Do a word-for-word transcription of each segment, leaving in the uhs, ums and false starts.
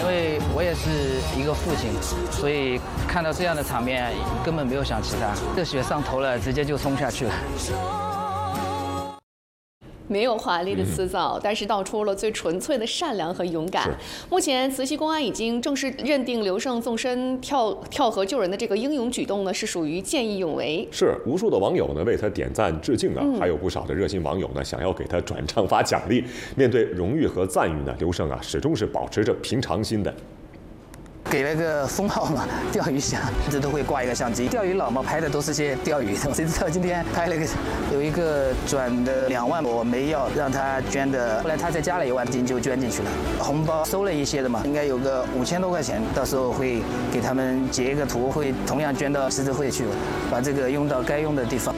因为我也是一个父亲，所以看到这样的场面，根本没有想其他，热血上头了，直接就冲下去了。 没有华丽的辞藻，嗯、但是道出了最纯粹的善良和勇敢。目前，慈溪公安已经正式认定刘胜纵身跳跳河救人的这个英勇举动呢，是属于见义勇为。 是，无数的网友呢为他点赞致敬啊，嗯、还有不少的热心网友呢想要给他转账发奖励。面对荣誉和赞誉呢，刘胜啊始终是保持着平常心的。 给了个封号嘛，钓鱼侠，这都会挂一个相机。钓鱼佬嘛，拍的都是些钓鱼的。谁知道今天拍了个有一个转的两万，我没要让他捐的，后来他再加了一万金就捐进去了。红包收了一些的嘛，应该有个五千多块钱，到时候会给他们截一个图，会同样捐到狮子会去，把这个用到该用的地方。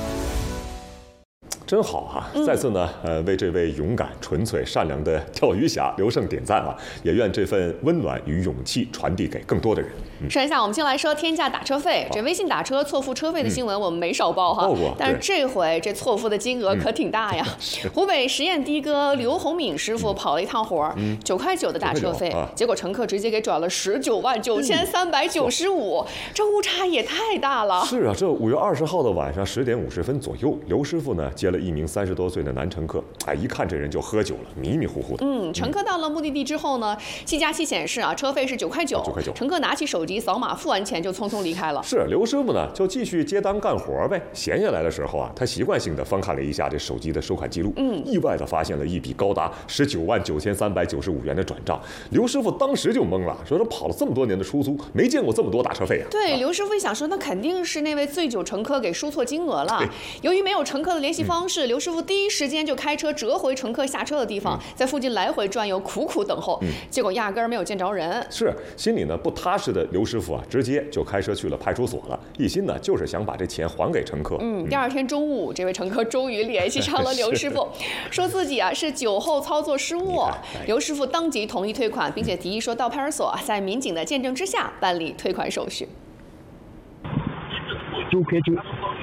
真好哈、啊！再次呢，呃，为这位勇敢、纯粹、善良的钓鱼侠刘胜点赞啊！也愿这份温暖与勇气传递给更多的人。 嗯、说一下，我们先来说天价打车费。这微信打车错付车费的新闻我们没少报哈，嗯、但是这回这错付的金额可挺大呀。嗯、湖北十堰的哥刘洪敏师傅跑了一趟活，九、嗯、块九的打车费，啊、结果乘客直接给转了十九万九千三百九十五，这误差也太大了。 是啊，这五月二十号的晚上十点五十分左右，刘师傅呢接了一名三十多岁的男乘客，哎，一看这人就喝酒了，迷迷糊糊的。 嗯，乘客到了目的地之后呢，计价器显示啊，车费是九块九，九块九。乘客拿起手机扫码付完钱就匆匆离开了。 是，刘师傅呢就继续接单干活呗。闲下来的时候啊，他习惯性的翻看了一下这手机的收款记录，嗯，意外的发现了一笔高达十九万九千三百九十五元的转账。刘师傅当时就懵了，说他跑了这么多年的出租，没见过这么多打车费啊。 对， 啊、 刘师傅一想说，那肯定是那位醉酒乘客给输错金额了。由于没有乘客的联系方式，嗯、刘师傅第一时间就开车折回乘客下车的地方，在附近来回转悠，苦苦等候，嗯、结果压根儿没有见着人。 是，心里呢不踏实的刘师傅啊，直接就开车去了派出所了，一心呢就是想把这钱还给乘客。 嗯，第二天中午，这位乘客终于联系上了刘师傅，说自己啊是酒后操作失误。刘师傅当即同意退款，并且提议说到派出所，在民警的见证之下办理退款手续。 九块九。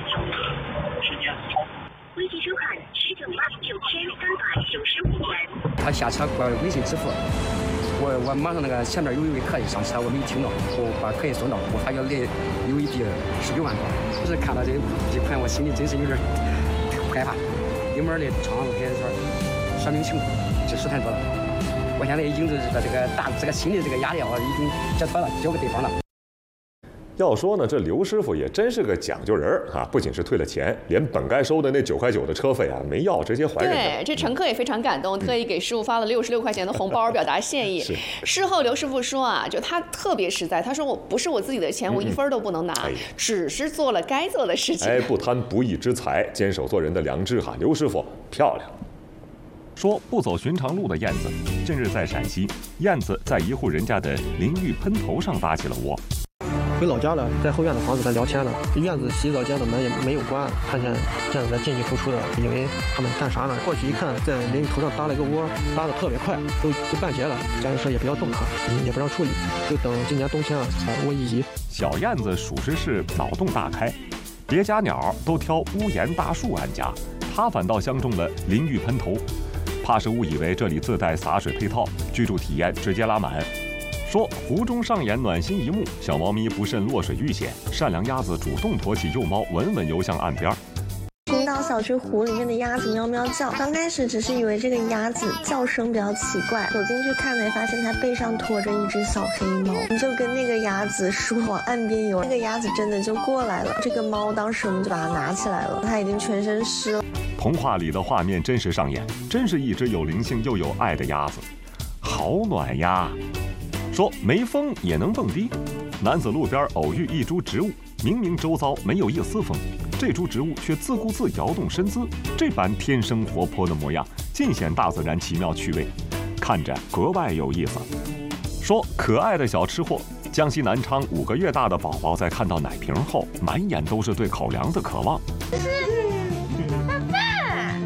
微信收款十九万九千三百九十五元。 他下车关微信支付，我我马上那个前面有一位客人上车，我没听到，我把客人送到，我发觉来有一笔十九万多。就是看到这这款，我心里真是有点害怕。有门的厂子开始说说明情况，这十天多了，我现在已经是把这个大这个心里这个压力我已经解脱了，交给对方了。 要说呢，这刘师傅也真是个讲究人啊！不仅是退了钱，连本该收的那九块九的车费啊没要，直接还人家。 对，这乘客也非常感动，嗯、特意给师傅发了六十六块钱的红包表达歉意。事后刘师傅说啊，就他特别实在，他说我不是我自己的钱，嗯、我一分都不能拿，哎、只是做了该做的事情。 哎，不贪不义之财，坚守做人的良知哈！刘师傅漂亮。说不走寻常路的燕子，近日在陕西，燕子在一户人家的淋浴喷头上搭起了窝。 回老家了，在后院的房子咱聊天了，院子洗澡间的门也没有关，看见燕子在进进出出的，以为他们干啥呢？过去一看，在淋浴头上搭了一个窝，搭的特别快，都都半截了。家人说也不要动它，也不让处理，就等今年冬天啊把窝一移。 小燕子属实是脑洞大开，别家鸟都挑屋檐大树安家，它反倒相中了淋浴喷头，怕是误以为这里自带洒水配套，居住体验直接拉满。说湖中上演暖心一幕，小猫咪不慎落水遇险，善良鸭子主动驮起幼猫，稳稳游向岸边。 听到小区湖里面的鸭子喵喵叫，刚开始只是以为这个鸭子叫声比较奇怪，走进去看才发现它背上驮着一只小黑猫。你就跟那个鸭子说往岸边游，那个鸭子真的就过来了。这个猫当时我们就把它拿起来了，它已经全身湿了。 童话里的画面真实上演，真是一只有灵性又有爱的鸭子，好暖呀！说没风也能蹦迪，男子路边偶遇一株植物，明明周遭没有一丝风，这株植物却自顾自摇动身姿，这般天生活泼的模样，尽显大自然奇妙趣味，看着格外有意思。说可爱的小吃货，江西南昌五个月大的宝宝在看到奶瓶后，满眼都是对口粮的渴望。 爸爸。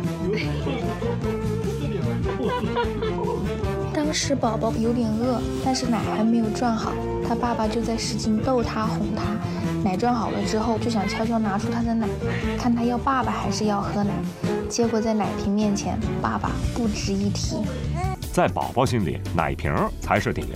当时宝宝有点饿，但是奶还没有转好，他爸爸就在使劲逗他哄他。奶转好了之后，就想悄悄拿出他的奶，看他要爸爸还是要喝奶。结果在奶瓶面前，爸爸不值一提。 在宝宝心里，奶瓶才是顶流。